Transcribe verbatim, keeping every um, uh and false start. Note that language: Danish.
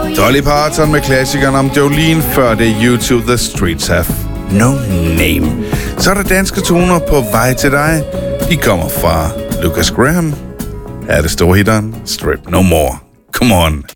Dolly Parton med klassikeren om Jolene, før det YouTube The Streets Have No Name. Så er der danske toner på vej til dig. De kommer fra Lucas Graham. Her er det store hitteren Strip No More. Come on.